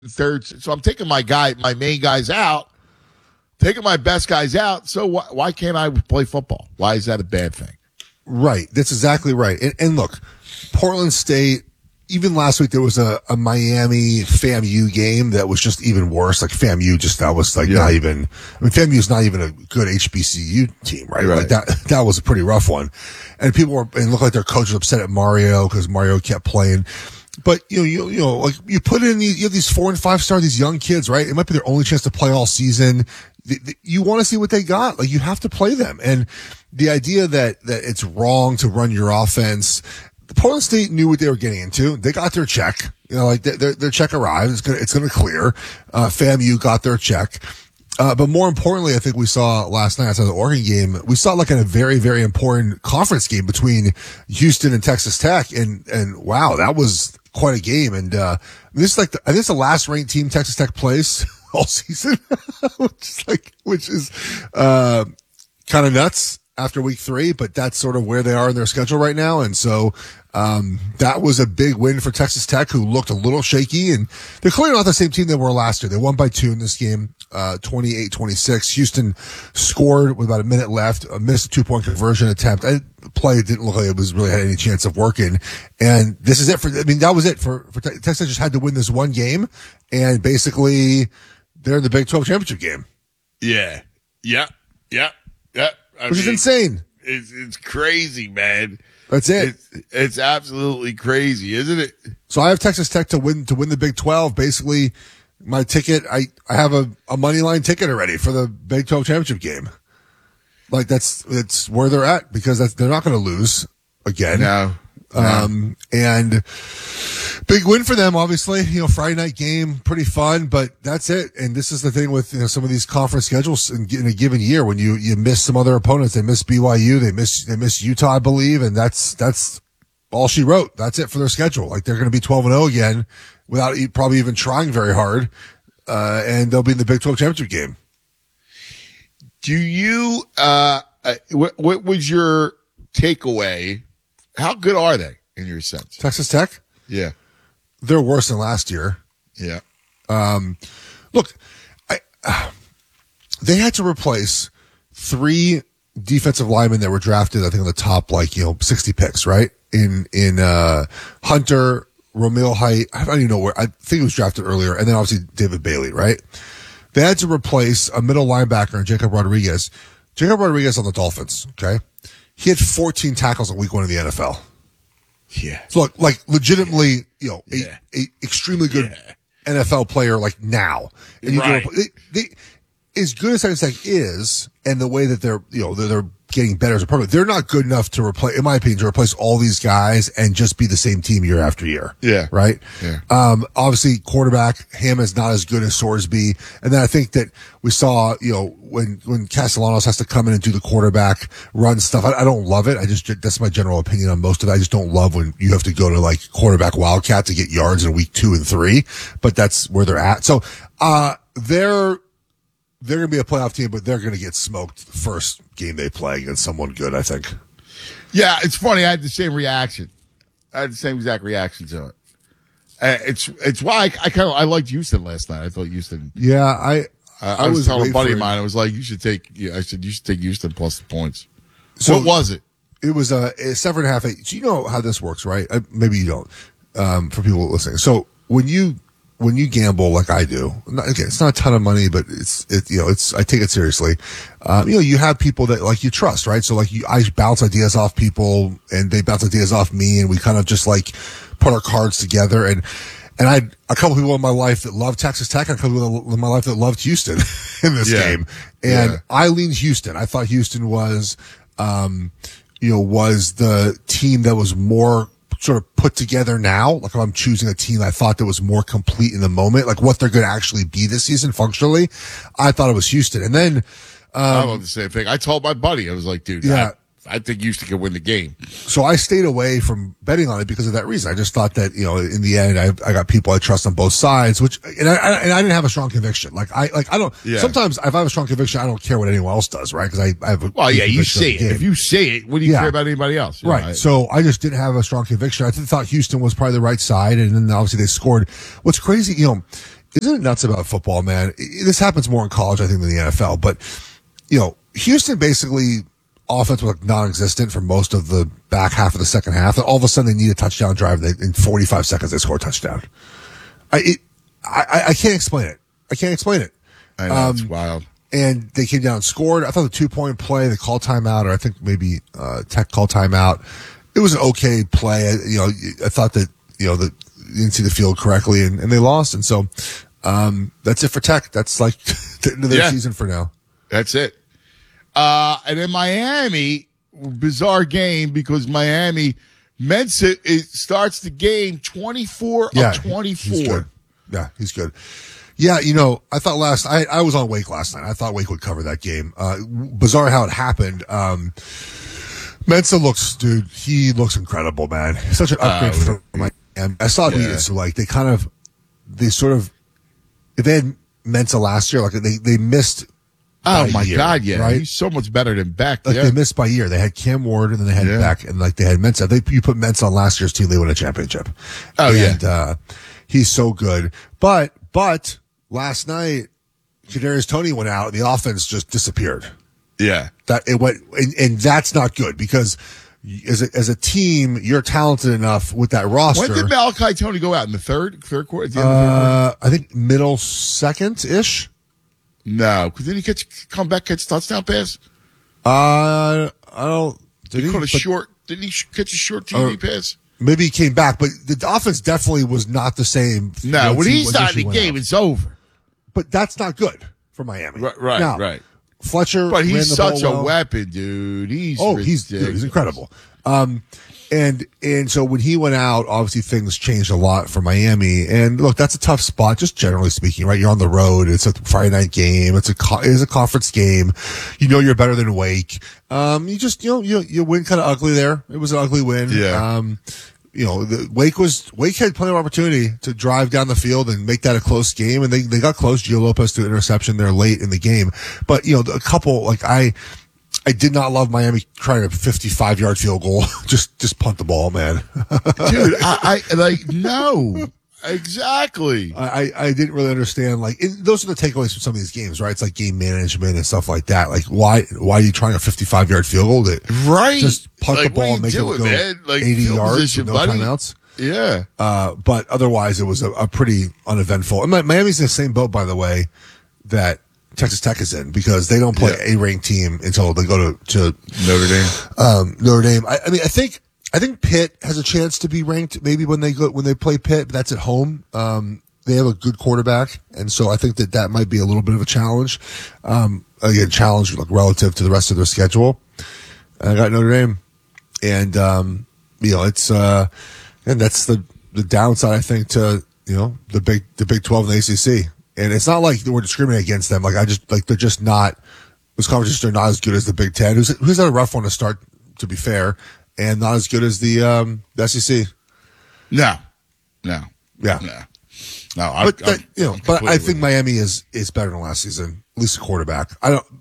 third. So I'm taking my main guys out, taking my best guys out. So why can't I play football? Why is that a bad thing? Right. That's exactly right. And look, Portland State, even last week, there was a Miami FAMU game that was just even worse. Like FAMU that was like not even, FAMU is not even a good HBCU team, right? Like that was a pretty rough one. And and looked like their coach was upset at Mario because Mario kept playing. But, you know, like you put in you have these 4 and 5 star, these young kids, right? It might be their only chance to play all season. You want to see what they got. Like you have to play them. And the idea that it's wrong to run your offense, Portland State knew what they were getting into. They got their check. You know, like their check arrived. It's gonna clear. FAMU got their check. But more importantly, I think we saw last night outside the Oregon game, we saw like in a very, very important conference game between Houston and Texas Tech. And wow, that was quite a game. And, this is like, I think it's the last ranked team Texas Tech plays all season, which is kind of nuts after week 3, but that's sort of where they are in their schedule right now. And so, that was a big win for Texas Tech, who looked a little shaky, and they're clearly not the same team they were last year. They won by 2 in this game, 28-26. Houston scored with about a minute left, missed a 2-point conversion attempt. Play didn't look like it was really had any chance of working. And this is it that was it for Texas Tech. Just had to win this one game, and basically they're in the Big 12 championship game. Yeah. Which is insane. It's crazy, man. That's it. It's absolutely crazy, isn't it? So I have Texas Tech to win the Big 12. Basically, my ticket, I have a money line ticket already for the Big 12 championship game. Like it's where they're at, because they're not going to lose again. No. And big win for them, obviously. You know, Friday night game, pretty fun, but that's it. And this is the thing with, some of these conference schedules in a given year, when you miss some other opponents. They miss BYU, they miss Utah, I believe, and that's all she wrote. That's it for their schedule. Like, they're going to be 12-0 again without probably even trying very hard. And they'll be in the Big 12 championship game. Do you, what was your takeaway? How good are they in your sense? Texas Tech? Yeah. They're worse than last year. Yeah. Look, they had to replace 3 defensive linemen that were drafted, I think, on the top, 60 picks, right? In Hunter, Romeo Height, I don't even know where, I think he was drafted earlier, and then obviously David Bailey, right? They had to replace a middle linebacker, Jacob Rodriguez. Jacob Rodriguez on the Dolphins, okay? He had 14 tackles in week 1 in the NFL. Yeah. So like legitimately, a extremely good NFL player now. And right. They, as good as Texas Tech is, and the way that they're getting better as a program, they're not good enough to replace, in my opinion, to replace all these guys and just be the same team year after year. Yeah. Right? Yeah. Obviously quarterback, Hammond's not as good as Sorsby. And then I think that we saw, when Castellanos has to come in and do the quarterback run stuff, I don't love it. That's my general opinion on most of it. I just don't love when you have to go to quarterback wildcat to get yards in week 2 and 3, but that's where they're at. So, they're going to be a playoff team, but they're going to get smoked the first game they play against someone good, I think. Yeah, it's funny. I had the same reaction. I had the same exact reaction to it. It's why I liked Houston last night. I thought Houston. Yeah, I was telling a buddy of mine. I was like, you should take Houston plus the points. So what was it? It was a 7.5. 8. So you know how this works, right? Maybe you don't. For people listening, so when you gamble like I do, again, it's not a ton of money, but I take it seriously. You have people that you trust, right? So I bounce ideas off people, and they bounce ideas off me, and we kind of just put our cards together. And I had a couple people in my life that loved Texas Tech, and a couple people in my life that loved Houston in this game. And I leaned Houston. I thought Houston was the team that was more sort of put together now. If I'm choosing a team I thought that was more complete in the moment, what they're going to actually be this season functionally, I thought it was Houston. And then, I love the same thing. I told my buddy, I was like, dude, I think Houston could win the game. So I stayed away from betting on it because of that reason. I just thought that, in the end, I got people I trust on both sides, and I didn't have a strong conviction. I don't, sometimes if I have a strong conviction, I don't care what anyone else does, right? Cause I have you say it. If you say it, what do you care about anybody else? Right. So I just didn't have a strong conviction. I thought Houston was probably the right side, and then obviously they scored. What's crazy, isn't it nuts about football, man? This happens more in college, I think, than the NFL. But, Houston basically offense was like non-existent for most of the back half of the second half. And all of a sudden they need a touchdown drive. In 45 seconds, they score a touchdown. I can't explain it. I know, it's wild. And they came down and scored. I thought the 2-point play, they called timeout, or I think maybe Tech called timeout. It was an okay play. I thought that, that you didn't see the field correctly, and they lost. And so that's it for Tech. That's like the end of their season for now. That's it. And in Miami, bizarre game because Miami, Mensah starts the game 24 of 24. He's good. Yeah, he's good. Yeah, I thought I was on Wake last night. I thought Wake would cover that game. Bizarre how it happened. Mensah he looks incredible, man. Such an upgrade from Miami. I saw it. So like if they had Mensah last year, like they missed. Oh my year, God! Yeah, right? He's so much better than Beck. Like they missed by a year. They had Cam Ward and then they had Beck, and like they had Mensah. You put Mensah on last year's team, they win a championship. Oh and, he's so good. But last night, Kadarius Toney went out, and the offense just disappeared. Yeah, that it went, and that's not good because as a team, you're talented enough with that roster. When did Malachi Toney go out in the third quarter? At the end of the third quarter? I think middle second ish. No, because didn't he come back, catch a touchdown pass? I don't. Didn't he catch a short TD pass? Maybe he came back, but the offense definitely was not the same. No, when he's not in the game, it's over. But that's not good for Miami. Right. Fletcher, but he's such a well. weapon, dude. He's incredible. And so when he went out, obviously things changed a lot for Miami. And look, that's a tough spot, just generally speaking, right? You're on the road. It's a Friday night game. It is a conference game. You're better than Wake. You win kind of ugly there. It was an ugly win. Yeah. Wake had plenty of opportunity to drive down the field and make that a close game. And they got close. Gio Lopez threw an interception there late in the game. But, a couple, like I did not love Miami trying a 55-yard field goal. just punt the ball, man. Dude, no. Exactly. I didn't really understand, those are the takeaways from some of these games, right? It's like game management and stuff like that. Like, why are you trying a 55-yard field goal? Right. Just punt the ball and make it go 80 yards with no timeouts. Yeah. But otherwise, it was a pretty uneventful. And Miami's in the same boat, by the way, that Texas Tech is in because they don't play a ranked team until they go to Notre Dame. Notre Dame. I think Pitt has a chance to be ranked maybe when they play Pitt, but that's at home. They have a good quarterback, and so I think that might be a little bit of a challenge. Challenge relative to the rest of their schedule. I got Notre Dame, and it's and that's the downside I think to the Big 12 and the ACC. And it's not like we're discriminating against them. They're just not. Those conferences are not as good as the Big Ten, who's had a rough one to start, to be fair, and not as good as the SEC. No. Yeah. No. But I think Miami is better than last season. At least a quarterback.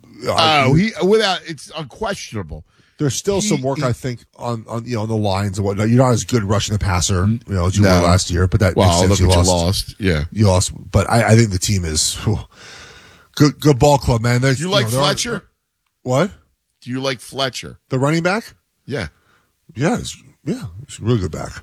It's unquestionable. There's still some work, I think, on the lines and whatnot. You're not as good rushing the passer, as you were last year, but that makes sense. You lost. Yeah. You lost. But I think the team is good ball club, man. Do you like Fletcher? What? Do you like Fletcher? The running back? Yeah. Yeah, he's a really good back.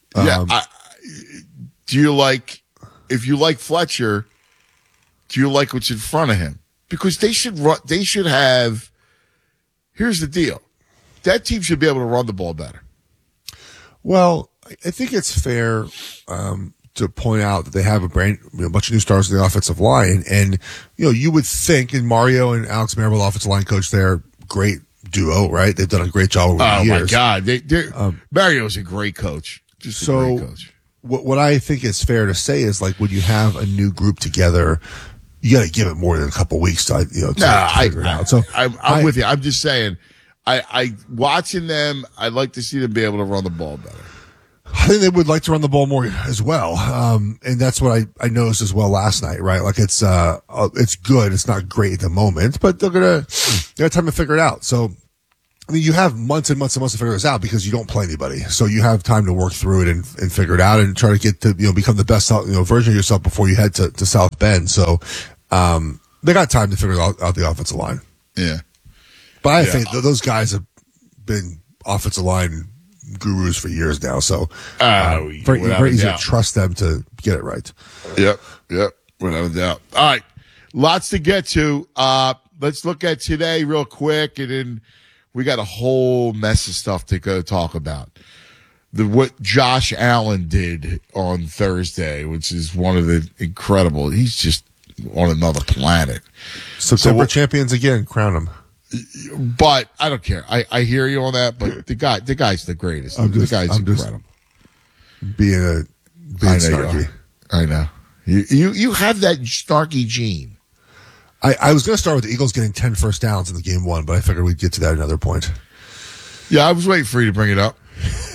Do you like, if you like Fletcher, do you like what's in front of him? Because they should have, here's the deal. That team should be able to run the ball better. Well, I think it's fair to point out that they have a bunch of new stars in the offensive line, and you would think, and Mario and Alex Marable, offensive line coach, there, great duo, right? They've done a great job over the years. Oh my God, Mario's a great coach. Just a great coach. What I think is fair to say is when you have a new group together, you got to give it more than a couple weeks to figure it out. So I'm with you. I'm just saying. I watching them, I'd like to see them be able to run the ball better. I think they would like to run the ball more as well. And that's what I noticed as well last night, right? It's good. It's not great at the moment, but they got time to figure it out. So I mean, you have months and months and months to figure this out because you don't play anybody. So you have time to work through it and figure it out and try to get to, become the best, version of yourself before you head to South Bend. So, they got time to figure out the offensive line. Yeah. But I think those guys have been offensive line gurus for years now. So, very easy to trust them to get it right. Yep. Without a doubt. All right. Lots to get to. Let's look at today real quick, and then we got a whole mess of stuff to go talk about. What Josh Allen did on Thursday, which is one of the incredible. He's just on another planet. September champions again, crown them. But I don't care. I hear you on that, but the guy's the greatest. The guy's incredible. Being snarky. I know. You have that snarky gene. I was going to start with the Eagles getting 10 first downs in the game one, but I figured we'd get to that at another point. Yeah, I was waiting for you to bring it up.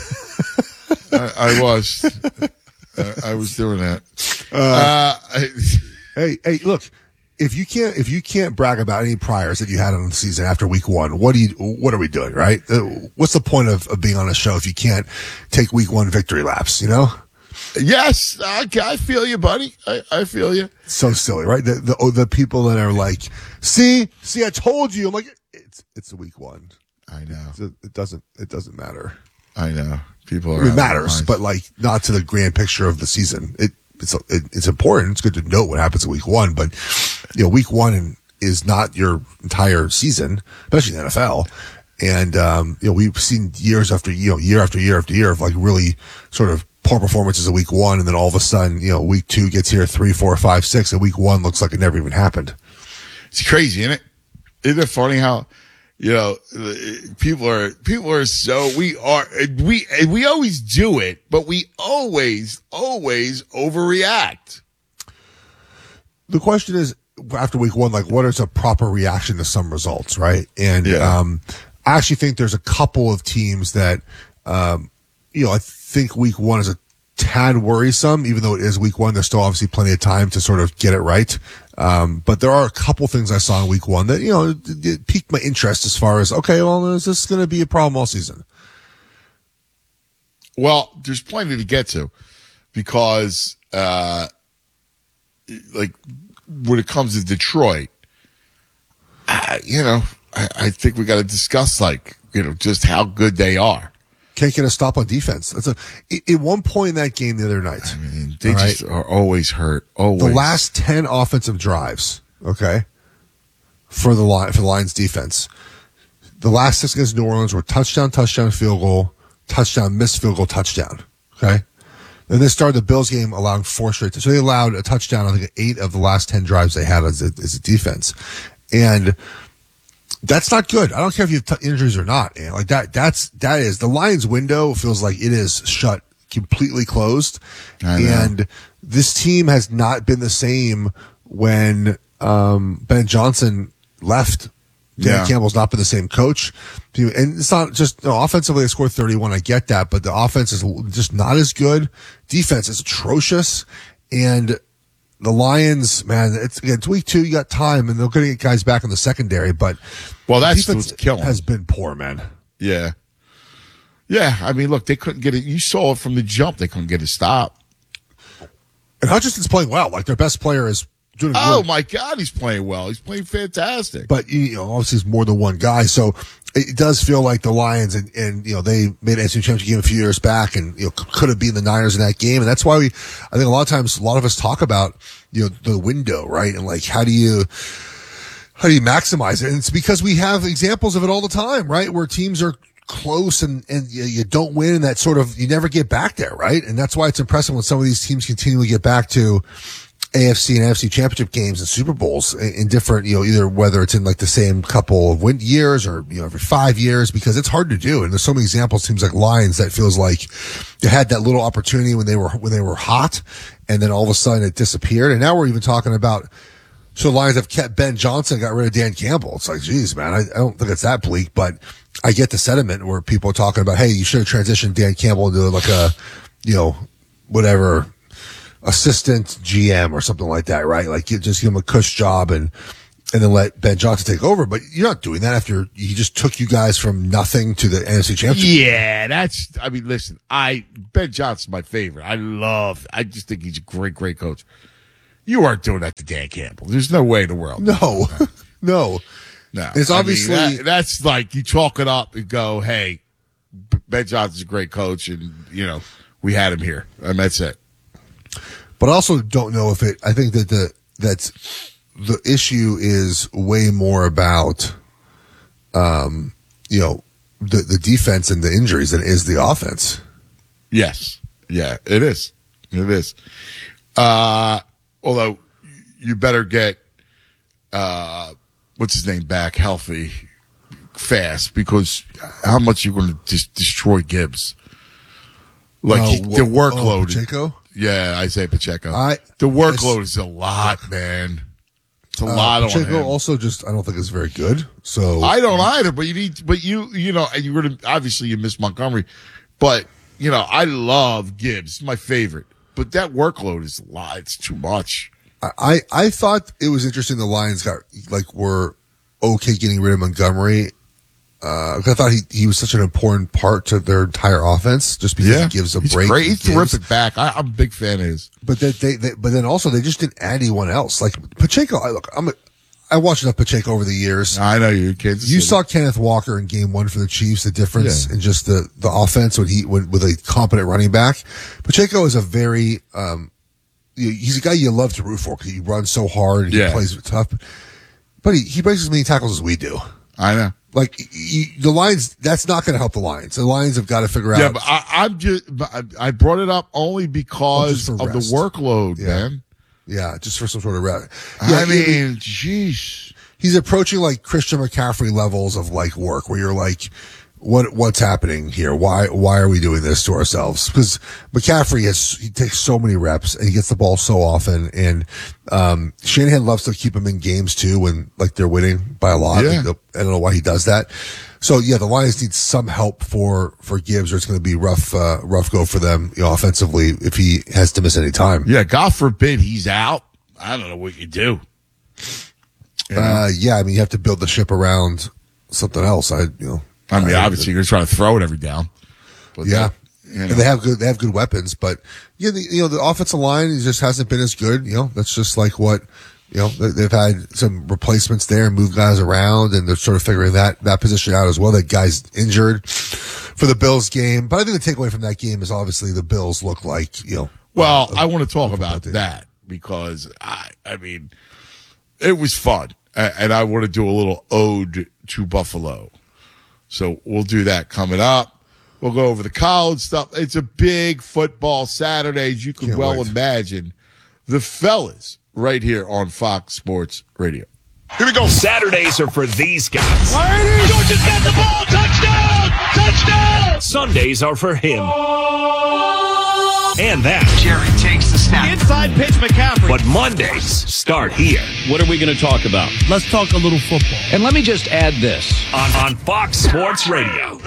I was doing that. Hey, look, if you can't brag about any priors that you had on the season after week one, what are we doing, right? What's the point of being on a show if you can't take week one victory laps, Yes, I feel you, buddy. I feel you. So silly, right? The people that are like, see, I told you. I'm like, it's week one. I know. It doesn't matter. I know. People are. It matters, but like not to the grand picture of the season. It's important. It's good to know what happens in week one, but week one is not your entire season, especially in the NFL. And we've seen year after year of like really sort of poor performances in week one, and then all of a sudden, week two gets here 3, 4, 5, 6, and week one looks like it never even happened. It's crazy, isn't it? Isn't it funny how people are so we always do it, but we always overreact. The question is, after week one, like, what is a proper reaction to some results, right? And I actually think there's a couple of teams that I think week one is a tad worrisome, even though it is week one. There's still obviously plenty of time to sort of get it right. But there are a couple things I saw in week one that, it piqued my interest as far as, okay, well, is this going to be a problem all season? Well, there's plenty to get to because, like when it comes to Detroit, I think we got to discuss just how good they are. Can't get a stop on defense. At one point in that game the other night. I mean, they just are always hurt. Always. The last 10 offensive drives, okay, for the Lions defense. The last 6 against New Orleans were touchdown, field goal, touchdown, missed field goal, touchdown. Okay. Then they started the Bills game allowing 4 straight. So they allowed a touchdown, I think 8 of the last 10 drives they had as a defense. And that's not good. I don't care if you have injuries or not. Man. Like that is the Lions window feels like it is shut, completely closed. And this team has not been the same when Ben Johnson left. Dan Campbell's not been the same coach. And it's not just offensively they scored 31. I get that, but the offense is just not as good. Defense is atrocious. And the Lions, man, it's week 2. You got time, and they're going to get guys back in the secondary. But that's what's killing. Has been poor, man. Yeah. I mean, look, they couldn't get it. You saw it from the jump. They couldn't get a stop. And Hutchinson's playing well. Like their best player is doing. My God, he's playing well. He's playing fantastic. But obviously, it's more than one guy. So it does feel like the Lions and they made an NFC Championship game a few years back, and could have been the Niners in that game. And that's why I think a lot of times, a lot of us talk about the window, right? And like how do you maximize it? And it's because we have examples of it all the time, right? Where teams are close and you don't win, and that sort of you never get back there, right? And that's why it's impressive when some of these teams continually get back to AFC and NFC championship games and Super Bowls in different, either whether it's in like the same couple of years or, every 5 years, because it's hard to do. And there's so many examples, teams like Lions, that feels like they had that little opportunity when they were hot, and then all of a sudden it disappeared. And now we're even talking about, so the Lions have kept Ben Johnson, got rid of Dan Campbell. It's like, geez, man, I don't think it's that bleak, but I get the sentiment where people are talking about, hey, you should have transitioned Dan Campbell into like a, whatever, assistant GM or something like that, right? Like you just give him a cush job and and then let Ben Johnson take over. But you're not doing that after he just took you guys from nothing to the NFC Championship. Yeah, listen, Ben Johnson's my favorite. I just think he's a great, great coach. You aren't doing that to Dan Campbell. There's no way in the world. No. No. It's obviously that's like you chalk it up and go, hey, Ben Johnson's a great coach, and we had him here, and that's it. But I also don't know if I think that the issue is way more about, the defense and the injuries than it is the offense. Yes. Yeah, it is. It is. Although you better get, what's his name back healthy fast, because how much you're going to just destroy Gibbs? Like the workload. Pacheco? Yeah, Isaiah Pacheco. The workload is a lot, man. It's a lot on him. Pacheco also I don't think is very good. So I don't either, but and you're going to, obviously you miss Montgomery, but I love Gibbs. He's my favorite, but that workload is a lot. It's too much. I thought it was interesting the Lions were okay getting rid of Montgomery. I thought he was such an important part to their entire offense just because he gives a break. Great. He's terrific back. I'm a big fan of his. But then also they just didn't add anyone else. Like Pacheco, I watched enough Pacheco over the years. I know you kids. You saw Kenneth Walker in game 1 for the Chiefs, the difference in just the offense with a competent running back. Pacheco is a very, he's a guy you love to root for because he runs so hard and he plays tough. But he breaks as many tackles as we do. I know. Like the Lions, that's not going to help the Lions. The Lions have got to figure out. Yeah, but I brought it up only because of the workload, man. Yeah, just for some sort of rest. Yeah, jeez. He's approaching like Christian McCaffrey levels of work where you're like, what's happening here? Why are we doing this to ourselves? Because McCaffrey he takes so many reps and he gets the ball so often, and Shanahan loves to keep him in games too when they're winning by a lot. Yeah. I don't know why he does that. So the Lions need some help for Gibbs, or it's going to be rough go for them offensively if he has to miss any time. Yeah, God forbid he's out. I don't know what you do. You have to build the ship around something else. Obviously you're trying to throw it every down. But and they have good weapons, but the offensive line just hasn't been as good. That's just like what they've had some replacements there and moved guys around, and they're sort of figuring that position out as well. That guy's injured for the Bills game, but I think the takeaway from that game is obviously the Bills look like Well, I want to talk about that because it was fun, and I want to do a little ode to Buffalo. So we'll do that coming up. We'll go over the college stuff. It's a big football Saturday, as you can imagine. The fellas right here on Fox Sports Radio. Here we go. Saturdays are for these guys. Georgia's got the ball. Touchdown! Touchdown! Sundays are for him. And that. Jerry takes the snap. Inside pitch, McCaffrey. But Mondays start here. What are we going to talk about? Let's talk a little football. And let me just add this. On Fox Sports Radio.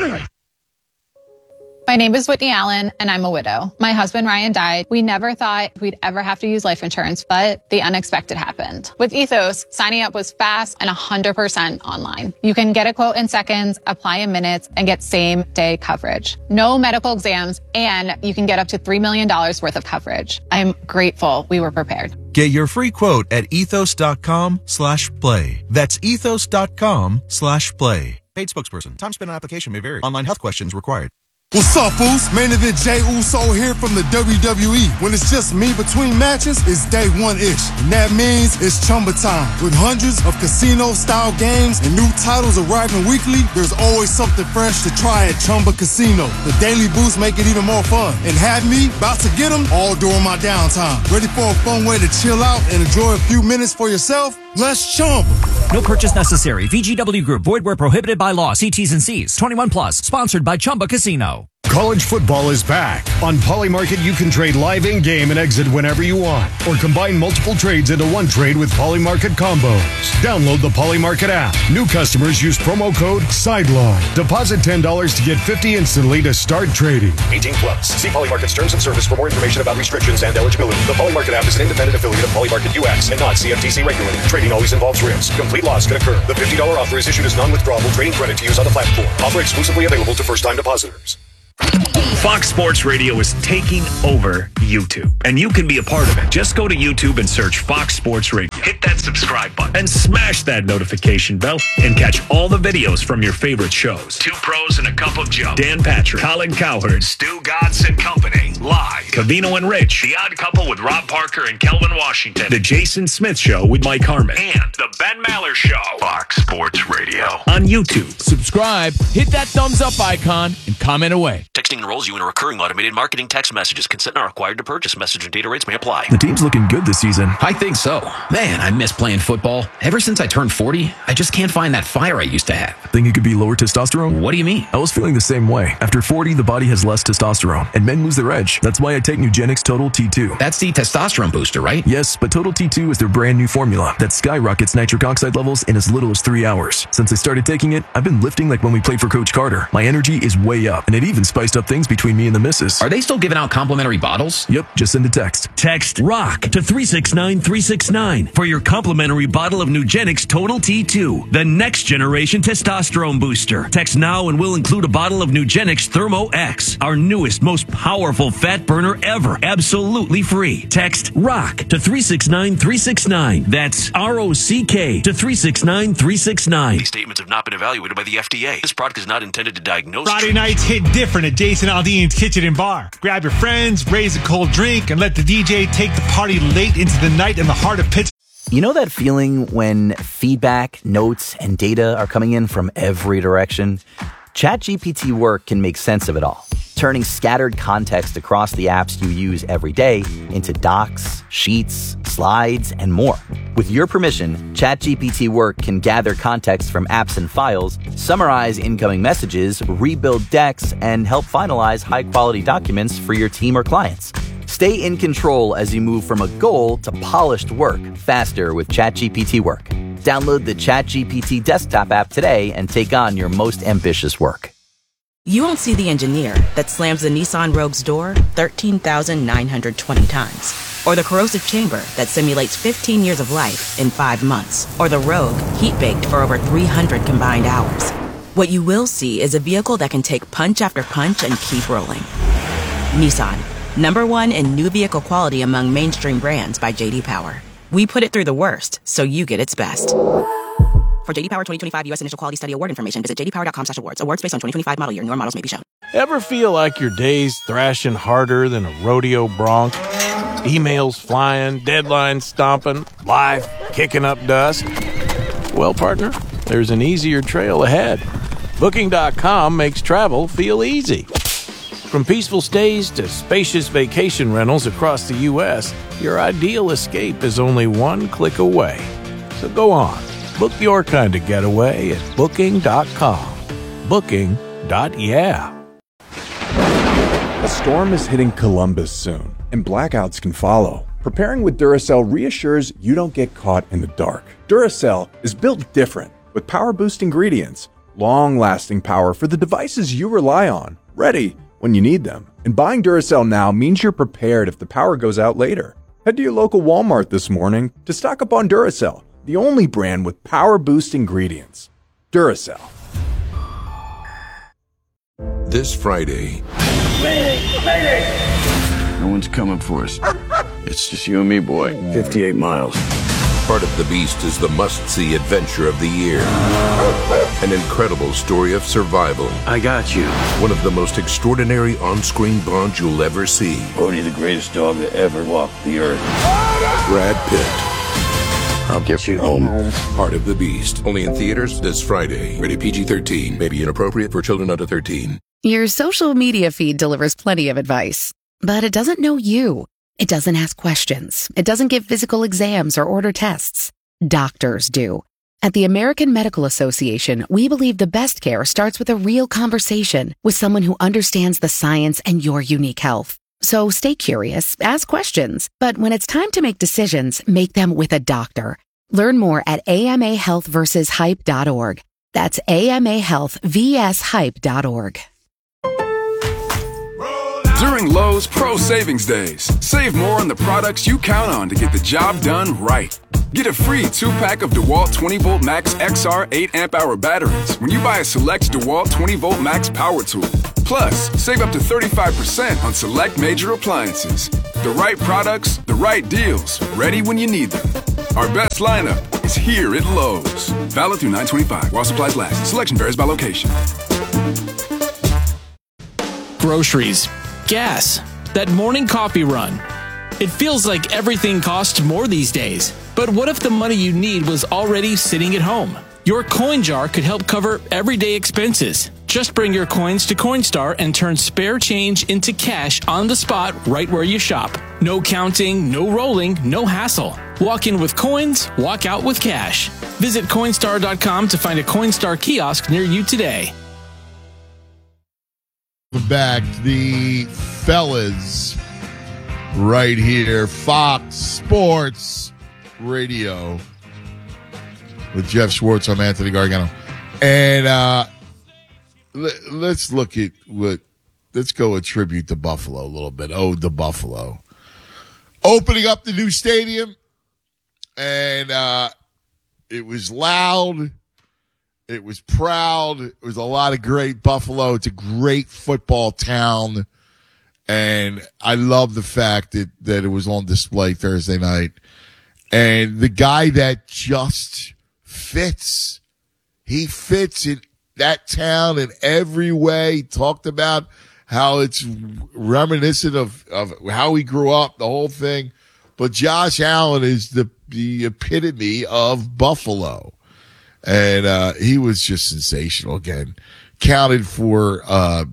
My name is Whitney Allen, and I'm a widow. My husband, Ryan, died. We never thought we'd ever have to use life insurance, but the unexpected happened. With Ethos, signing up was fast and 100% online. You can get a quote in seconds, apply in minutes, and get same-day coverage. No medical exams, and you can get up to $3 million worth of coverage. I'm grateful we were prepared. Get your free quote at ethos.com/play. That's ethos.com/play. Paid spokesperson. Time spent on application may vary. Online health questions required. What's up, Foos? Main event Jey Uso here from the WWE. When it's just me between matches, it's day one-ish. And that means it's Chumba time. With hundreds of casino-style games and new titles arriving weekly, there's always something fresh to try at Chumba Casino. The daily boosts make it even more fun. And have me about to get them all during my downtime. Ready for a fun way to chill out and enjoy a few minutes for yourself? Let's Chumba. No purchase necessary. VGW Group. Void where prohibited by law. See T's and C's. 21 plus. Sponsored by Chumba Casino. College football is back. On Polymarket, you can trade live in-game and exit whenever you want, or combine multiple trades into one trade with Polymarket combos. Download the Polymarket app. New customers use promo code SIDELINE. Deposit $10 to get $50 instantly to start trading. 18 plus. See Polymarket's terms and service for more information about restrictions and eligibility. The Polymarket app is an independent affiliate of Polymarket US and not CFTC regulated. Trading always involves risk. Complete loss can occur. The $50 offer is issued as non-withdrawable trading credit to use on the platform. Offer exclusively available to first-time depositors. Fox Sports Radio is taking over YouTube, and you can be a part of it. Just go to YouTube and search Fox Sports Radio. Hit that subscribe button and smash that notification bell and catch all the videos from your favorite shows. Two Pros and a Cup of Joe, Dan Patrick, Colin Cowherd, Stu Godson and Company, live, Covino and Rich, The Odd Couple with Rob Parker and Kelvin Washington, The Jason Smith Show with Mike Harmon, and The Ben Maller Show. Fox Sports Radio on YouTube. Subscribe, hit that thumbs up icon, and comment away. Texting enrolls you in a recurring automated marketing text messages. Consent not required to purchase. Message and data rates may apply. The team's looking good this season. I think so. Man, I miss playing football. Ever since I turned 40, I just can't find that fire I used to have. Think it could be lower testosterone? What do you mean? I was feeling the same way. After 40, the body has less testosterone, and men lose their edge. That's why I take Nugenix Total T2. That's the testosterone booster, right? Yes, but Total T2 is their brand new formula that skyrockets nitric oxide levels in as little as 3 hours. Since I started taking it, I've been lifting like when we played for Coach Carter. My energy is way up, and it even spiced up things between me and the missus. Are they still giving out complimentary bottles? Yep, just send a text. Text ROCK to 369-369 for your complimentary bottle of Nugenix Total T2, the next generation testosterone booster. Text now and we'll include a bottle of Nugenix Thermo X, our newest, most powerful fat burner ever, absolutely free. Text ROCK to 369-369. That's ROCK to 369-369. These statements have not been evaluated by the FDA. This product is not intended to diagnose. Friday nights hit different at Jason Aldean's Kitchen and Bar. Grab your friends, raise a cold drink, and let the DJ take the party late into the night in the heart of Pittsburgh. You know that feeling when feedback, notes, and data are coming in from every direction? ChatGPT Work can make sense of it all, turning scattered context across the apps you use every day into docs, sheets, slides, and more. With your permission, ChatGPT Work can gather context from apps and files, summarize incoming messages, rebuild decks, and help finalize high-quality documents for your team or clients. Stay in control as you move from a goal to polished work faster with ChatGPT Work. Download the ChatGPT desktop app today and take on your most ambitious work. You won't see the engineer that slams the Nissan Rogue's door 13,920 times. Or the corrosive chamber that simulates 15 years of life in 5 months. Or the Rogue heat-baked for over 300 combined hours. What you will see is a vehicle that can take punch after punch and keep rolling. Nissan, #1 in new vehicle quality among mainstream brands by J.D. Power. We put it through the worst, so you get its best. For J.D. Power 2025 U.S. Initial Quality Study Award information, visit jdpower.com/awards. Awards based on 2025 model year. Newer models may be shown. Ever feel like your day's thrashing harder than a rodeo bronc? Emails flying, deadlines stomping, life kicking up dust? Well, partner, there's an easier trail ahead. Booking.com makes travel feel easy. From peaceful stays to spacious vacation rentals across the U.S., your ideal escape is only one click away. So go on, book your kind of getaway at Booking.com. Booking.yeah. A storm is hitting Columbus soon, and blackouts can follow. Preparing with Duracell reassures you don't get caught in the dark. Duracell is built different, with power-boost ingredients, long-lasting power for the devices you rely on, ready when you need them. And buying Duracell now means you're prepared if the power goes out later. Head to your local Walmart this morning to stock up on Duracell, the only brand with power-boost ingredients. Duracell. This Friday... No one's coming for us. It's just you and me, boy. 58 miles. Part of the Beast is the must-see adventure of the year. An incredible story of survival. I got you. One of the most extraordinary on-screen bonds you'll ever see. Bodhi, the greatest dog that ever walked the earth. Brad Pitt. I'll get you home. Part of the Beast. Only in theaters this Friday. Rated PG-13. May be inappropriate for children under 13. Your social media feed delivers plenty of advice, but it doesn't know you. It doesn't ask questions. It doesn't give physical exams or order tests. Doctors do. At the American Medical Association, we believe the best care starts with a real conversation with someone who understands the science and your unique health. So stay curious, ask questions, but when it's time to make decisions, make them with a doctor. Learn more at amahealthversushype.org. That's amahealthvshype.org. During Lowe's Pro Savings Days, save more on the products you count on to get the job done right. Get a free 2-pack of DeWalt 20V Max XR 8 amp hour batteries when you buy a select DeWalt 20V Max power tool. Plus, save up to 35% on select major appliances. The right products, the right deals, ready when you need them. Our best lineup is here at Lowe's. Valid through 9/25 while supplies last. Selection varies by location. Groceries, gas, that morning coffee run. It feels like everything costs more these days. But what if the money you need was already sitting at home? Your coin jar could help cover everyday expenses. Just bring your coins to Coinstar and turn spare change into cash on the spot right where you shop. No counting, no rolling, no hassle. Walk in with coins, walk out with cash. Visit Coinstar.com to find a Coinstar kiosk near you today. Back, the fellas right here, Fox Sports Radio with Jeff Schwartz. I'm Anthony Gargano. And let's look at let's go attribute to Buffalo a little bit. Ode to Buffalo. Opening up the new stadium, and it was loud. It was proud. It was a lot of great Buffalo. It's a great football town. And I love the fact that it was on display Thursday night. And the guy that just fits, he fits in that town in every way. He talked about how it's reminiscent of how he grew up, the whole thing. But Josh Allen is the epitome of Buffalo. And he was just sensational again. Counted for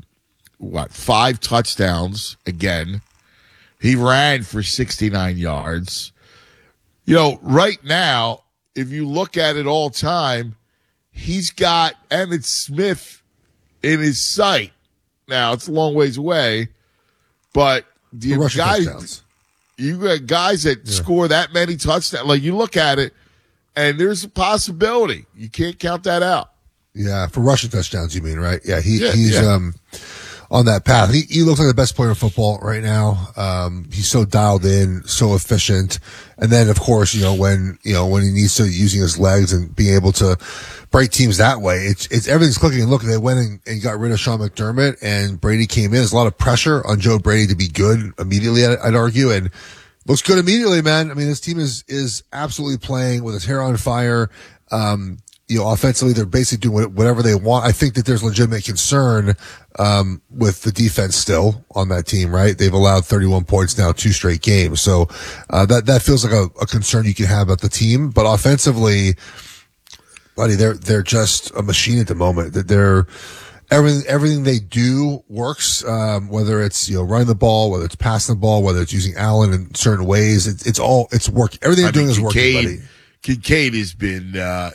5 touchdowns again. He ran for 69 yards. You know, right now, if you look at it all time, he's got Emmitt Smith in his sight. Now, it's a long ways away, but you got guys that score that many touchdowns. Like, you look at it, and there's a possibility. You can't count that out. Yeah, for rushing touchdowns, you mean, right? Yeah, he's on that path. He looks like the best player in football right now. He's so dialed in, so efficient. And then, of course, when he needs to, using his legs and being able to break teams that way, it's everything's clicking. And look, they went and got rid of Sean McDermott, and Brady came in. There's a lot of pressure on Joe Brady to be good immediately, I'd argue. And looks good immediately, man. I mean, this team is absolutely playing with his hair on fire. Offensively, they're basically doing whatever they want. I think that there's legitimate concern, with the defense still on that team, right? They've allowed 31 points now, 2 straight games. So, that feels like a concern you can have about the team. But offensively, buddy, they're just a machine at the moment. That everything they do works, whether it's, running the ball, whether it's passing the ball, whether it's using Allen in certain ways. It's working. Everything they're doing is working, buddy. Kincaid has been,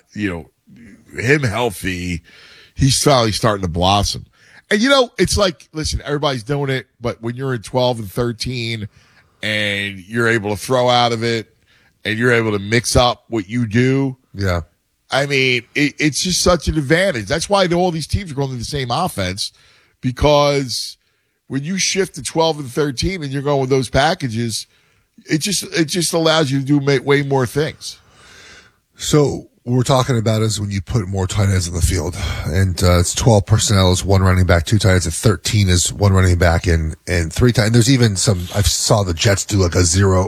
him healthy. He's finally starting to blossom. And, it's like, listen, everybody's doing it, but when you're in 12 and 13 and you're able to throw out of it and you're able to mix up what you do. Yeah. I mean, it's just such an advantage. That's why all these teams are going to the same offense, because when you shift to 12 and 13 and you're going with those packages, it just allows you to do way more things. So what we're talking about is when you put more tight ends in the field, and it's 12 personnel is 1 running back, 2 tight ends, and 13 is 1 running back and 3 tight ends. There's even some, I saw the Jets do like a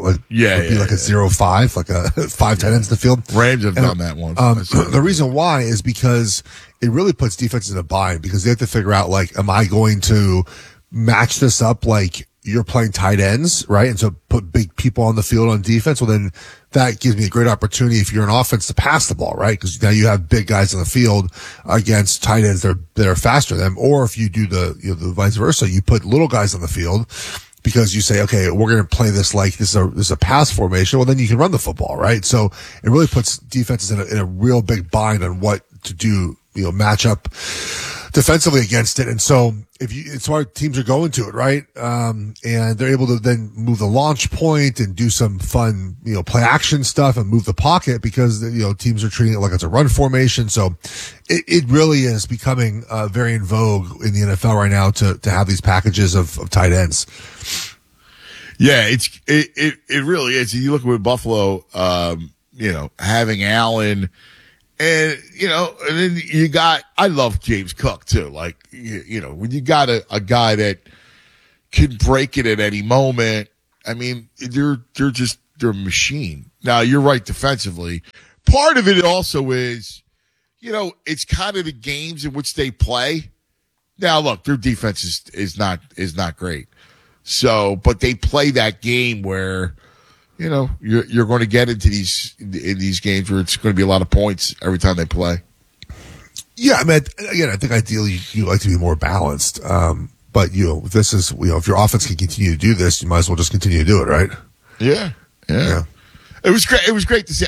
0-5, like a 5 tight ends in the field. Rams have done that once. The reason why is because it really puts defenses in a bind, because they have to figure out, like, am I going to match this up like you're playing tight ends, right? And so put big people on the field on defense. Well, then that gives me a great opportunity if you're an offense to pass the ball, right? Because now you have big guys on the field against tight ends that are faster than them. Or if you do the vice versa, you put little guys on the field because you say, okay, we're going to play this like this is a pass formation. Well, then you can run the football, right? So it really puts defenses in a real big bind on what to do, match up defensively against it. And so it's why teams are going to it, right? And they're able to then move the launch point and do some fun, play action stuff and move the pocket because, teams are treating it like it's a run formation. So it really is becoming, very in vogue in the NFL right now to have these packages of tight ends. Yeah, it really is. You look at Buffalo, having Allen, and, and then I love James Cook too. Like, when you got a guy that can break it at any moment, I mean, they're a machine. Now, you're right defensively. Part of it also is, it's kind of the games in which they play. Now, look, their defense is not great. So, but they play that game where, you're going to get into these games where it's going to be a lot of points every time they play. Yeah, I mean, again, I think ideally you like to be more balanced. But this is, if your offense can continue to do this, you might as well just continue to do it, right? Yeah. It was great. It was great to see.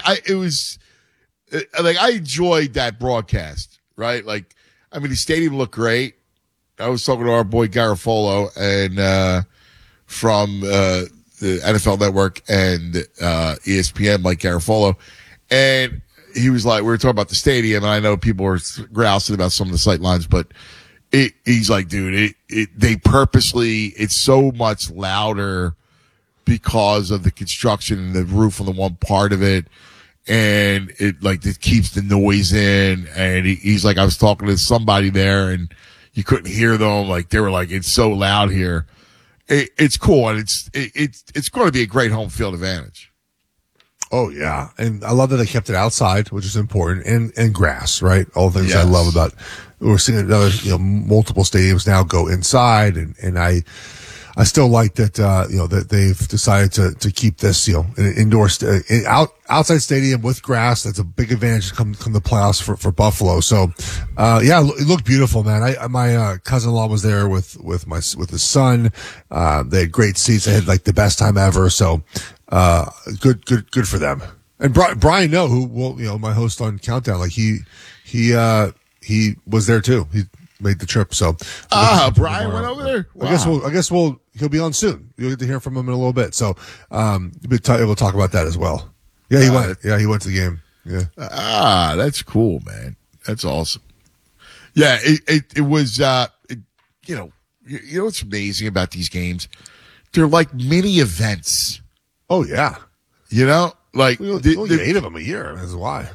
I enjoyed that broadcast, right? Like, I mean, the stadium looked great. I was talking to our boy Garofolo and from the NFL Network and ESPN, Mike Garofolo, and he was like, we were talking about the stadium, and I know people were grousing about some of the sight lines, but he's like, dude, they purposely, it's so much louder because of the construction and the roof on the one part of it. And it keeps the noise in. And he's like, I was talking to somebody there and you couldn't hear them. Like, they were like, it's so loud here. It's cool. And it's going to be a great home field advantage. Oh yeah. And I love that they kept it outside, which is important, and grass, right? All the things I love about, we're seeing another, multiple stadiums now go inside. And I still like that, that they've decided to keep this, an indoor, outside stadium with grass. That's a big advantage come the playoffs for Buffalo. So, it looked beautiful, man. My cousin-in-law was there with his son. They had great seats. They had the best time ever. So, good for them. And Brian Noe, who, my host on Countdown, he was there too. He made the trip. So, Brian went over there. Wow. I guess he'll be on soon. You'll get to hear from him in a little bit. So, we'll talk about that as well. Yeah, he went. Yeah, he went to the game. Yeah. That's cool, man. That's awesome. Yeah, it was. What's amazing about these games? They're like mini events. Oh yeah. We only 8 of them a year. That's why.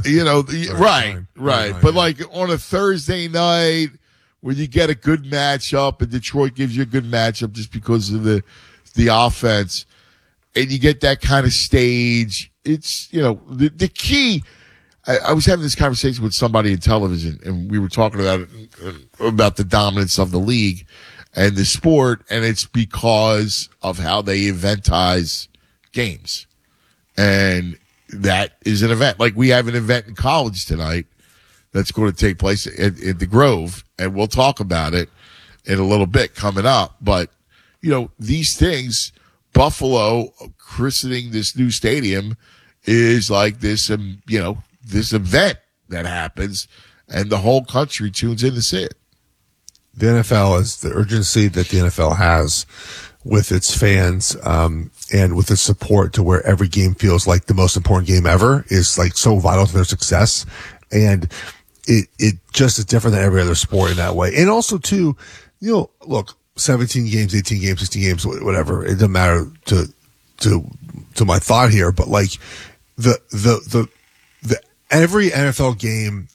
Right. But on a Thursday night where you get a good matchup and Detroit gives you a good matchup just because of the offense, and you get that kind of stage, it's, the key. I was having this conversation with somebody in television, and we were talking about the dominance of the league and the sport, and it's because of how they eventize games. And that is an event. Like, we have an event in college tonight that's going to take place at the Grove, and we'll talk about it in a little bit coming up. But, these things, Buffalo christening this new stadium is like this, this event that happens, and the whole country tunes in to see it. The NFL is the urgency that the NFL has with its fans, and with its support to where every game feels like the most important game ever is so vital to their success. And it just is different than every other sport in that way. And also too, look, 17 games, 18 games, 16 games, whatever. It doesn't matter to my thought here, but the every NFL game,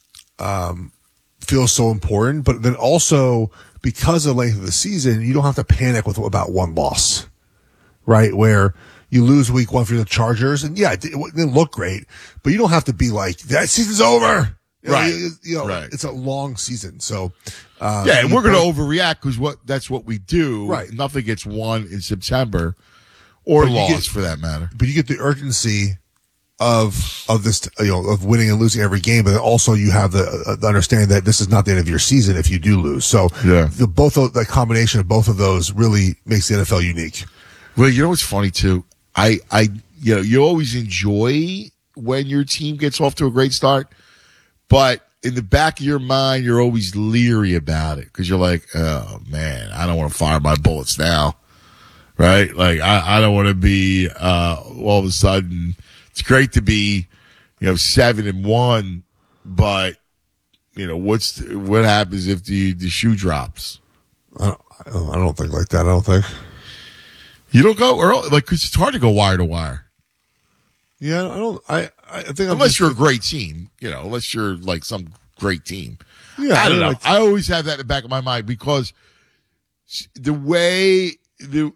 feels so important, but then also because of the length of the season, you don't have to panic about one loss, right? Where you lose week 1 for the Chargers, and it didn't look great, but you don't have to be like, that season's over. Right. Right. It's a long season. So, and we're going to overreact because that's what we do. Right. Nothing gets won in September or lost for that matter. But you get the urgency of this, of winning and losing every game, but also you have the understanding that this is not the end of your season if you do lose. So the combination of both of those really makes the NFL unique. Well, you know what's funny too? You always enjoy when your team gets off to a great start, but in the back of your mind, you're always leery about it because you're like, oh man, I don't want to fire my bullets now. Right? Like, I don't want to be, all of a sudden, it's great to be, 7-1, but, what happens if the shoe drops? I don't think like that. I don't think. You don't go early, like, cause it's hard to go wire to wire. Yeah, I think unless you're a great team, unless you're like some great team. Yeah, I don't know. I always have that in the back of my mind because the way the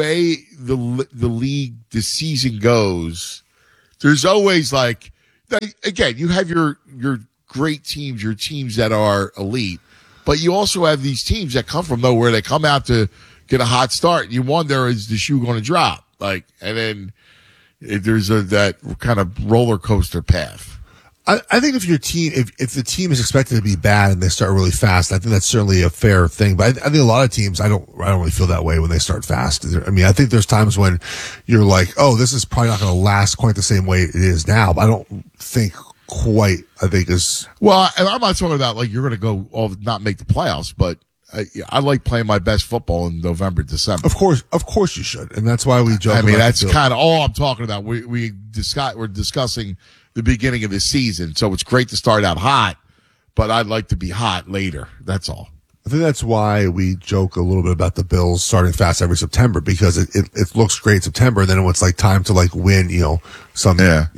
league, the season goes, there's always like, again, you have your great teams, your teams that are elite, but you also have these teams that come from nowhere. They come out to get a hot start. You wonder, is the shoe going to drop? Like, and then there's that kind of roller coaster path. I think if your team, if the team is expected to be bad and they start really fast, I think that's certainly a fair thing. But I think a lot of teams, I don't really feel that way when they start fast. I mean, I think there's times when you're like, oh, this is probably not going to last quite the same way it is now. But I don't think quite. I think is well. I'm not talking about like you're going to not make the playoffs, but I like playing my best football in November, December. Of course you should, and that's why we joke. I mean, that's kind of all I'm talking about. We're discussing the beginning of the season. So it's great to start out hot, but I'd like to be hot later. That's all. I think that's why we joke a little bit about the Bills starting fast every September, because it looks great in September. And then when it's like time to like win, some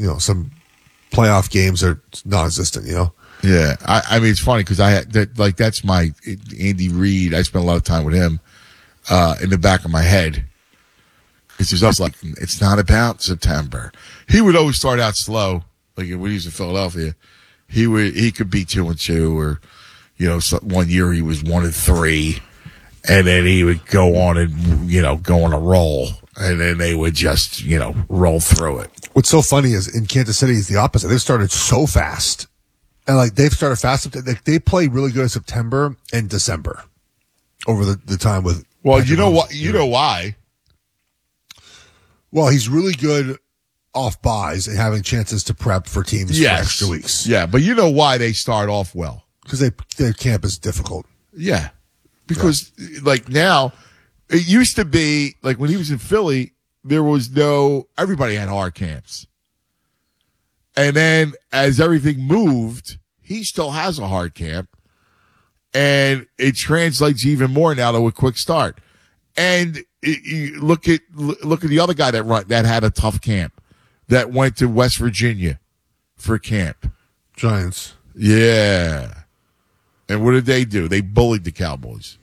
playoff games are non-existent, Yeah. I mean, it's funny because that's my Andy Reid. I spent a lot of time with him, in the back of my head. It's just us like, it's not about September. He would always start out slow. Like when he was in Philadelphia, he could be 2-2 or, one year he was 1-3, and then he would go on and, go on a roll, and then they would just, roll through it. What's so funny is in Kansas City is the opposite. They've started so fast, and like they've started fast. They play really good in September and December over the time with. Well, Patrick Mahomes. You know why? Well, he's really good off buys and having chances to prep for teams for extra weeks. Yeah, but you know why they start off well? Because their camp is difficult. Yeah. Because, like, now, it used to be, like, when he was in Philly, everybody had hard camps. And then, as everything moved, he still has a hard camp. And it translates even more now to a quick start. And you look at the other guy that had a tough camp, that went to West Virginia for camp. Giants. Yeah. And what did they do? They bullied the Cowboys.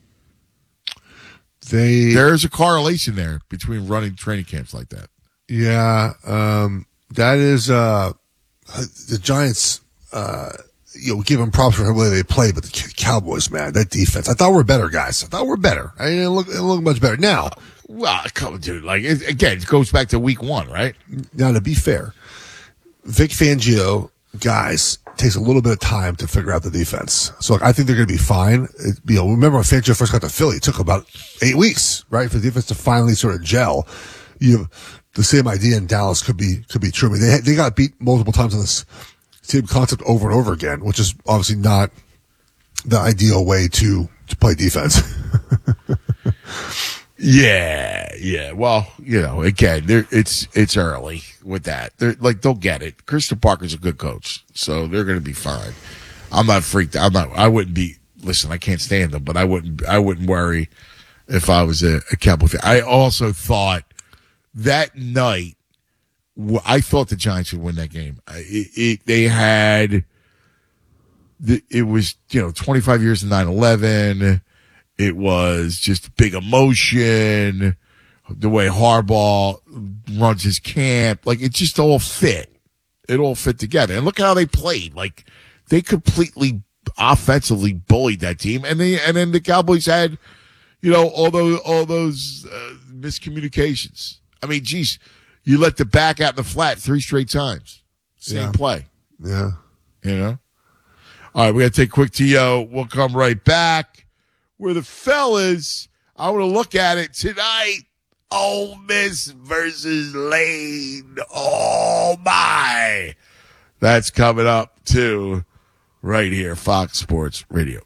There's a correlation there between running training camps like that. Yeah. That is, the Giants, give them props for the way they play, but the Cowboys, man, that defense. I thought we're better, guys. I thought we're better. I didn't look much better. Now, well, come on, dude. Like, it goes back to week 1, right? Now, to be fair, Vic Fangio, guys, takes a little bit of time to figure out the defense. So I think they're going to be fine. Remember when Fangio first got to Philly, it took about 8 weeks, right, for the defense to finally sort of gel. You have the same idea in Dallas could be true. I mean, they got beat multiple times on this same concept over and over again, which is obviously not the ideal way to play defense. Yeah. Well, again, it's early with that. They'll get it. Christian Parker's a good coach, so they're going to be fine. I'm not freaked. I wouldn't be. Listen, I can't stand them, but I wouldn't worry if I was a Cowboy fan. I also thought that night, I thought the Giants would win that game. It was 25 years of 9/11. It was just big emotion, the way Harbaugh runs his camp. Like, it just all fit. It all fit together. And look how they played. Like, they completely offensively bullied that team. And then the Cowboys had, all those miscommunications. I mean, geez, you let the back out in the flat 3 straight times. Same play. Yeah. You know? All right, we got to take a quick TO. We'll come right back. Where the fellas, I want to look at it tonight. Ole Miss versus Lane. Oh, my. That's coming up, too, right here, Fox Sports Radio.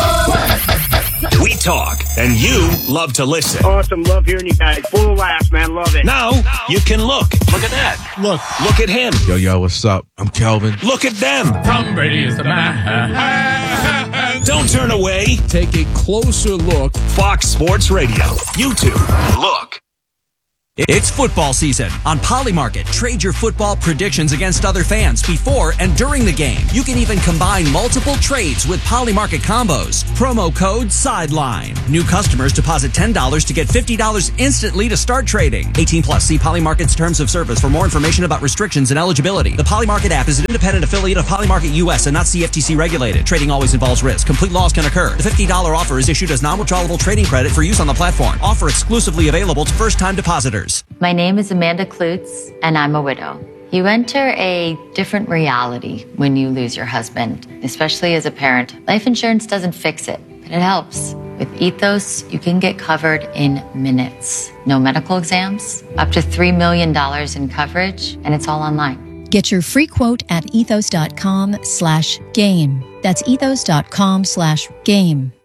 We talk, and you love to listen. Awesome. Love hearing you guys. Full of laughs, man. Love it. Now, you can look. Look at that. Look at him. Yo, what's up? I'm Kelvin. Look at them. Tom Brady is the man. Don't turn away. Take a closer look. Fox Sports Radio. YouTube. Look. It's football season. On Polymarket, trade your football predictions against other fans before and during the game. You can even combine multiple trades with Polymarket combos. Promo code SIDELINE. New customers deposit $10 to get $50 instantly to start trading. 18 plus. See Polymarket's terms of service for more information about restrictions and eligibility. The Polymarket app is an independent affiliate of Polymarket US and not CFTC regulated. Trading always involves risk. Complete loss can occur. The $50 offer is issued as non-withdrawable trading credit for use on the platform. Offer exclusively available to first-time depositors. My name is Amanda Klutz, and I'm a widow. You enter a different reality when you lose your husband, especially as a parent. Life insurance doesn't fix it, but it helps. With Ethos, you can get covered in minutes. No medical exams, up to $3 million in coverage, and it's all online. Get your free quote at ethos.com/game. That's ethos.com/game.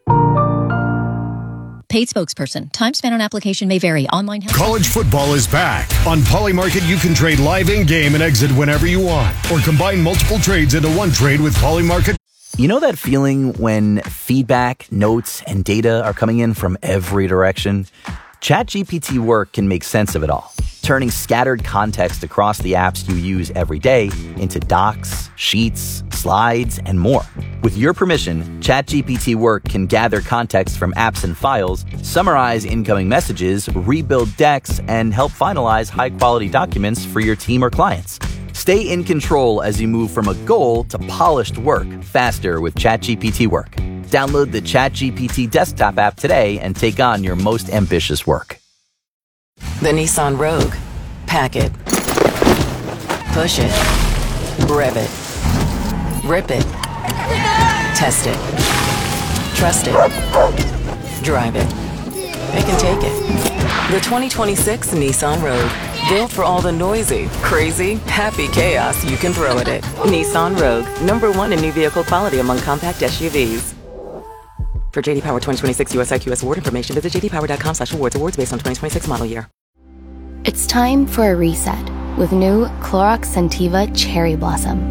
Paid spokesperson. Time spent on application may vary. Online help. College football is back. On Polymarket, you can trade live in-game and exit whenever you want, or combine multiple trades into one trade with Polymarket. You know that feeling when feedback, notes, and data are coming in from every direction? ChatGPT Work can make sense of it all, turning scattered context across the apps you use every day into docs, sheets, slides, and more. With your permission, ChatGPT Work can gather context from apps and files, summarize incoming messages, rebuild decks, and help finalize high-quality documents for your team or clients. Stay in control as you move from a goal to polished work faster with ChatGPT Work. Download the ChatGPT desktop app today and take on your most ambitious work. The Nissan Rogue. Pack it. Push it. Rev it. Rip it. Test it. Trust it. Drive it. It can take it. The 2026 Nissan Rogue. Built for all the noisy, crazy, happy chaos you can throw at it. Nissan Rogue. #1 in new vehicle quality among compact SUVs. For JD Power 2026 US IQS award information, visit jdpower.com/awards. Awards based on 2026 model year. It's time for a reset with new Clorox Scentiva Cherry Blossom.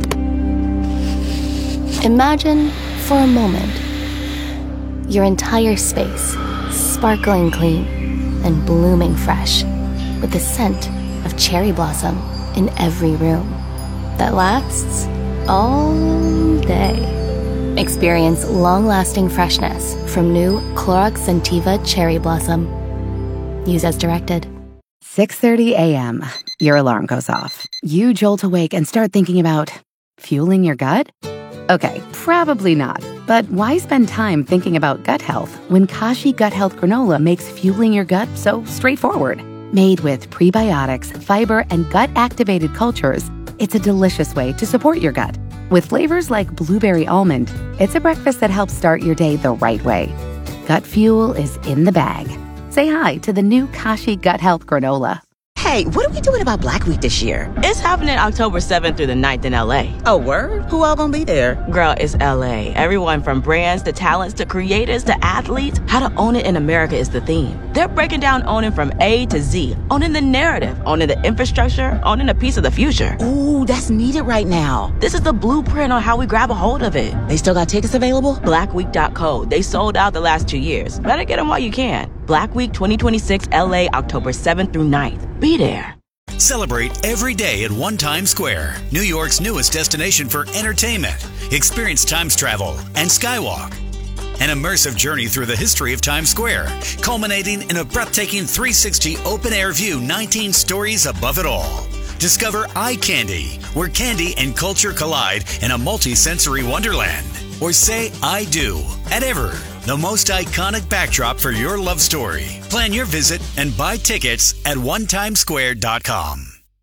Imagine, for a moment, your entire space sparkling clean and blooming fresh with the scent of cherry blossom in every room that lasts all day. Experience long-lasting freshness from new Clorox Scentiva Cherry Blossom. Use as directed. 6:30 a.m. Your alarm goes off. You jolt awake and start thinking about fueling your gut? Okay, probably not. But why spend time thinking about gut health when Kashi Gut Health Granola makes fueling your gut so straightforward? Made with prebiotics, fiber, and gut-activated cultures, it's a delicious way to support your gut. With flavors like blueberry almond, it's a breakfast that helps start your day the right way. Gut fuel is in the bag. Say hi to the new Kashi Gut Health Granola. Hey, what are we doing about Black Week this year? It's happening October 7th through the 9th in LA. Oh, word? Who all gonna be there? Girl, it's LA. Everyone from brands to talents to creators to athletes. How to own it in America is the theme. They're breaking down owning from A to Z. Owning the narrative, owning the infrastructure, owning a piece of the future. Ooh, that's needed right now. This is the blueprint on how we grab a hold of it. They still got tickets available? Blackweek.co. They sold out the last 2 years. Better get them while you can. Black Week 2026 LA, October 7th through 9th. Be there. Celebrate every day at One Times Square, New York's newest destination for entertainment. Experience Times Travel and Skywalk. An immersive journey through the history of Times Square, culminating in a breathtaking 360 open-air view 19 stories above it all. Discover Eye Candy, where candy and culture collide in a multi-sensory wonderland. Or say I do at Ever, the most iconic backdrop for your love story. Plan your visit and buy tickets at onetimesquare.com.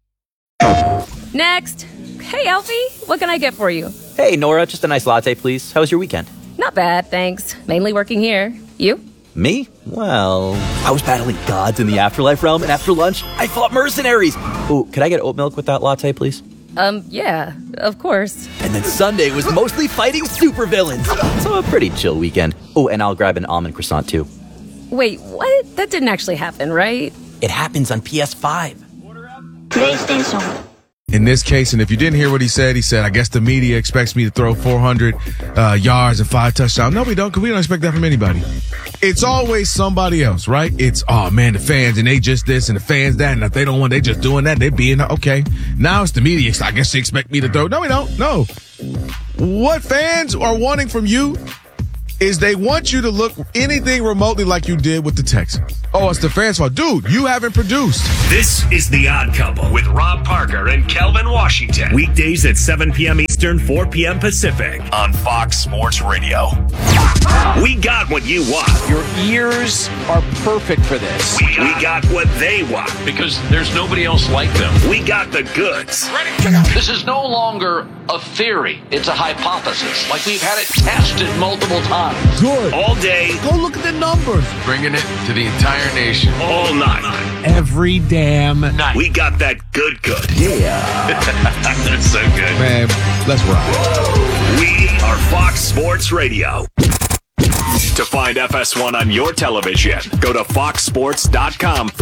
Next. Hey, Alfie, what can I get for you? Hey, Nora, just a nice latte, please. How was your weekend? Not bad, thanks. Mainly working here. You? Me? Well, I was battling gods in the afterlife realm, and after lunch, I fought mercenaries. Ooh, could I get oat milk with that latte, please? Yeah, of course. And then Sunday was mostly fighting supervillains. So a pretty chill weekend. Oh, and I'll grab an almond croissant, too. Wait, what? That didn't actually happen, right? It happens on PS5. PlayStation. In this case, and if you didn't hear what he said, I guess the media expects me to throw 400 yards and 5 touchdowns. No, we don't, because we don't expect that from anybody. It's always somebody else, right? It's, oh, man, the fans, and they just this, and the fans that, and if they don't want, they just doing that, they being, okay. Now it's the media. I guess they expect me to throw. No, we don't. No. What fans are wanting from you is they want you to look anything remotely like you did with the Texans. Oh, it's the fans' fault. Dude, you haven't produced. This is The Odd Couple with Rob Parker and Kelvin Washington. Weekdays at 7 p.m. Eastern, 4 p.m. Pacific on Fox Sports Radio. We got what you want. Your ears are perfect for this. We got what they want. Because there's nobody else like them. We got the goods. This is no longer a theory. It's a hypothesis. Like we've had it tested multiple times. Good. All day. Go look at the numbers. Bringing it to the entire nation. All night. Every damn night. We got that good. Yeah. That's so good. Man, let's rock. We are Fox Sports Radio. To find FS1 on your television, go to foxsports.com.